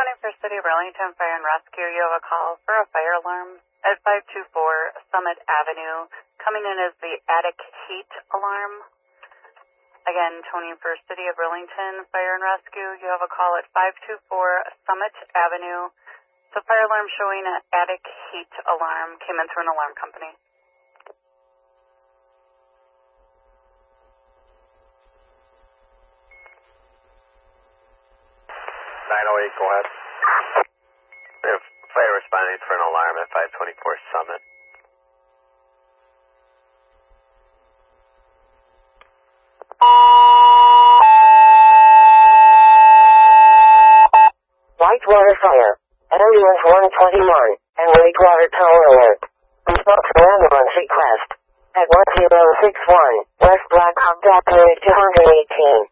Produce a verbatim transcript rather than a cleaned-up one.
twenty-first City of Burlington Fire and Rescue. You have a call for a fire alarm at five two four Summit Avenue. Coming in is the attic heat alarm. Again, twenty-first City of Burlington Fire and Rescue. You have a call at five two four Summit Avenue. The fire alarm showing an attic heat alarm came in through an alarm company. nine oh eight, go ahead. We have fire responding for an alarm at five twenty-four Summit. Whitewater Fire. Ambulance one twenty-one and Wakewater Tower Alert. Response to ambulance request. At one zero six one West Blackhawk Avenue two eighteen.